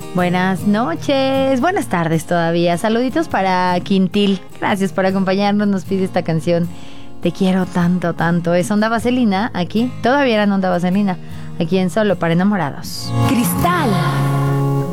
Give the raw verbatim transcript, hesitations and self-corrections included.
Buenas noches, buenas tardes todavía. Saluditos para Quintil. Gracias por acompañarnos, nos pide esta canción. Te quiero tanto, tanto. Es Onda Vaselina aquí. Todavía era Onda Vaselina. Aquí en Solo para Enamorados. Cristal